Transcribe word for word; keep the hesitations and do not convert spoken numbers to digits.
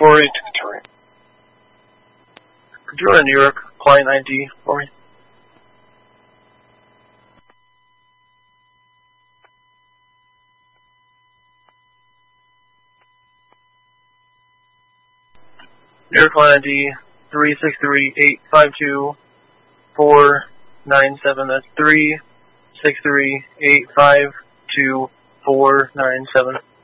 Inventory to the terrain. Could you run a New York client I D for me? New York client I D three six three eight five two four nine seven. That's three six three eight five two four nine seven.